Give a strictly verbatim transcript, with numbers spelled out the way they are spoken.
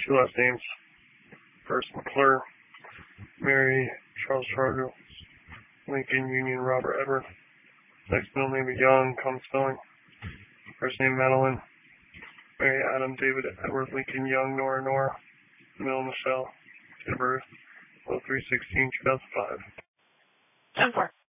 Two last names. First, McClure, Mary, Charles Charger, Lincoln, Union, Robert, Edward. Next middle name, Young, common spelling. First name, Madeline, Mary, Adam, David, Edward, Lincoln, Young, Nora, Nora. Middle, Michelle. Date of birth, oh three sixteen two thousand five. ten four.